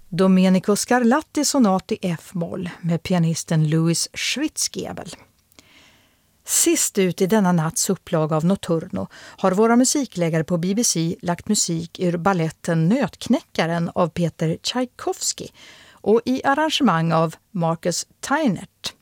Domenico Scarlatti sonat i F-moll med pianisten Louis Schwitzgebel. Sist ut i denna natts upplaga av Notturno har våra musikläggare på BBC lagt musik ur balletten Nötknäckaren av Peter Tchaikovsky och i arrangemang av Marcus Tynert.